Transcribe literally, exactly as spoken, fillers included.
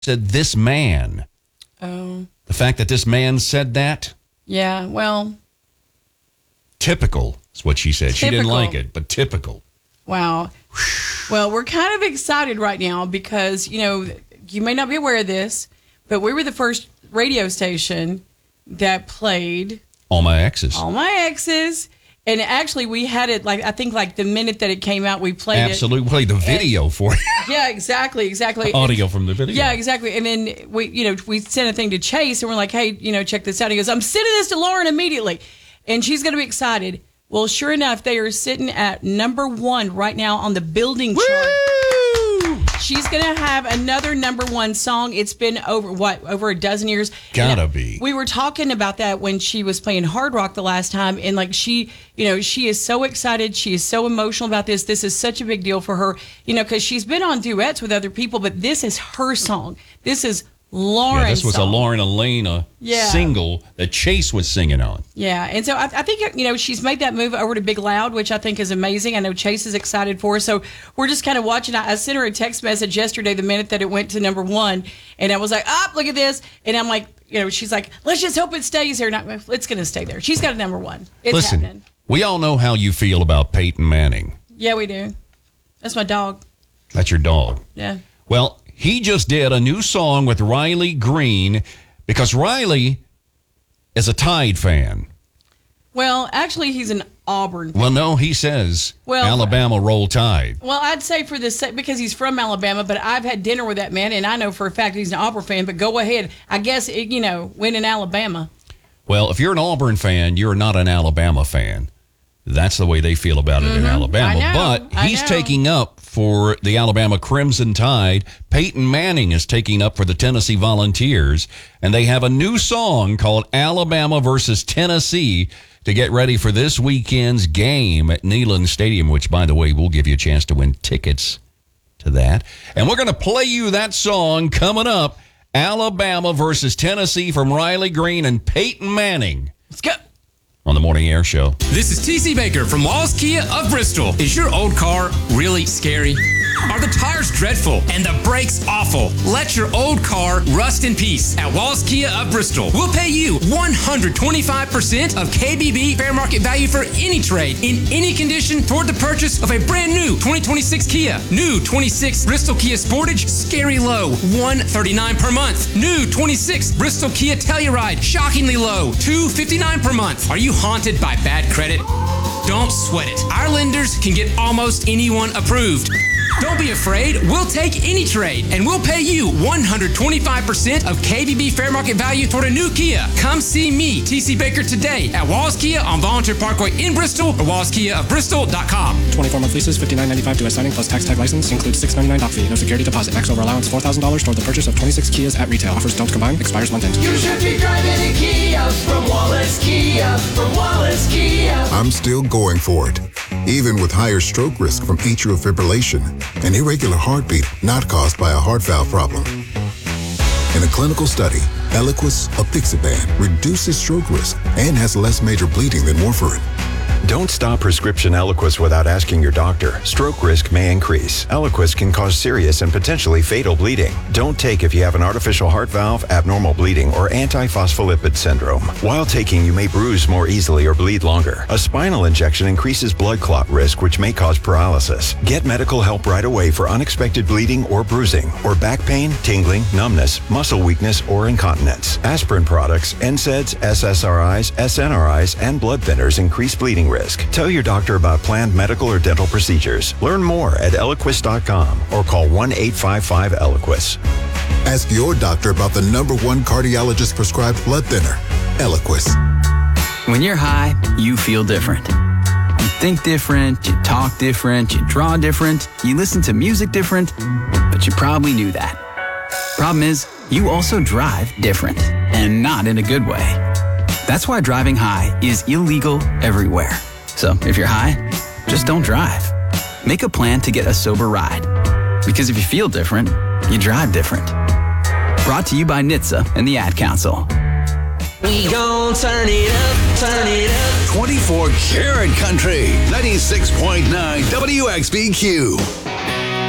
said this man. Oh. The fact that this man said that? Yeah, well. Typical is what she said. Typical. She didn't like it, but typical. Wow. Well, we're kind of excited right now because, you know, you may not be aware of this, but we were the first radio station that played All My Exes. All My Exes. And actually, we had it, like, I think, like, the minute that it came out, we played Absolutely. it. Absolutely. Played the video and, for it. Yeah, exactly, exactly. Audio from the video. Yeah, exactly. And then, we, you know, we sent a thing to Chase, and we're like, hey, you know, check this out. He goes, I'm sending this to Lauren immediately. And she's going to be excited. Well, sure enough, they are sitting at number one right now on the building Woo! chart. She's going to have another number one song. It's been over, what, over a dozen years? Gotta and be. We were talking about that when she was playing Hard Rock the last time. And, like, she, you know, she is so excited. She is so emotional about this. This is such a big deal for her, you know, because she's been on duets with other people, but this is her song. This is Lauren's Yeah, this was song. a Lauren Elena Yeah. single that Chase was singing on. Yeah, and so I, I think, you know, she's made that move over to Big Loud, which I think is amazing. I know Chase is excited for her, so we're just kind of watching. I, I sent her a text message yesterday the minute that it went to number one, and I was like, ah, look at this. And I'm like, you know, she's like, let's just hope it stays there. Not, it's going to stay there. She's got a number one. It's Listen, happening. We all know how you feel about Peyton Manning. Yeah, we do. That's my dog. That's your dog. Yeah. Well, he just did a new song with Riley Green because Riley is a Tide fan. Well, actually, he's an Auburn fan. Well, no, he says Well, Alabama roll Tide. Well, I'd say for this, because he's from Alabama, but I've had dinner with that man, and I know for a fact he's an Auburn fan, but go ahead. I guess, it, you know, win in Alabama. Well, if you're an Auburn fan, you're not an Alabama fan. That's the way they feel about it Mm-hmm. in Alabama. I know, but I he's know. taking up for the Alabama Crimson Tide. Peyton Manning is taking up for the Tennessee Volunteers. And they have a new song called Alabama versus Tennessee to get ready for this weekend's game at Neyland Stadium, which, by the way, will give you a chance to win tickets to that. And we're going to play you that song coming up, Alabama versus Tennessee from Riley Green and Peyton Manning. Let's go. On the Morning Air Show. This is T C Baker from Wallace Kia of Bristol. Is your old car really scary? Are the tires dreadful and the brakes awful? Let your old car rust in peace at Wallace Kia of Bristol. We'll pay you one hundred twenty-five percent of K B B fair market value for any trade in any condition toward the purchase of a brand new twenty twenty-six Kia. New twenty-six Bristol Kia Sportage, scary low, one hundred thirty-nine dollars per month. New twenty-six Bristol Kia Telluride, shockingly low, two hundred fifty-nine dollars per month. Are you haunted by bad credit? Don't sweat it. Our lenders can get almost anyone approved. Don't be afraid. We'll take any trade, and we'll pay you one hundred twenty-five percent of K B B fair market value toward a new Kia. Come see me, T C Baker, today at Wallace Kia on Volunteer Parkway in Bristol or wallace kia of bristol dot com. twenty-four month leases, fifty-nine ninety-five due at signing plus tax tag license. Includes six ninety-nine doc fee. No security deposit. Max over allowance four thousand dollars toward the purchase of twenty-six Kias at retail. Offers don't combine. Expires month end. You should be driving a Kia from Wallace Kia. From Wallace Kia. I'm still going for it, even with higher stroke risk from atrial fibrillation, an irregular heartbeat not caused by a heart valve problem. In a clinical study, Eliquis, apixaban, reduces stroke risk and has less major bleeding than warfarin. Don't stop prescription Eliquis without asking your doctor. Stroke risk may increase. Eliquis can cause serious and potentially fatal bleeding. Don't take if you have an artificial heart valve, abnormal bleeding, or antiphospholipid syndrome. While taking, you may bruise more easily or bleed longer. A spinal injection increases blood clot risk, which may cause paralysis. Get medical help right away for unexpected bleeding or bruising, or back pain, tingling, numbness, muscle weakness, or incontinence. Aspirin products, N SAIDs, S S R Is, S N R Is, and blood thinners increase bleeding risk. Tell your doctor about planned medical or dental procedures. Learn more at Eliquis dot com or call one eight five five Eliquis. Ask your doctor about the number one cardiologist prescribed blood thinner, Eliquis. When you're high, you feel different. You think different, you talk different, you draw different, you listen to music different, but you probably knew that. Problem is, you also drive different, and not in a good way. That's why driving high is illegal everywhere. So if you're high, just don't drive. Make a plan to get a sober ride. Because if you feel different, you drive different. Brought to you by N H T S A and the Ad Council. We gon' turn it up, turn it up. twenty-four karat country, ninety-six point nine W X B Q.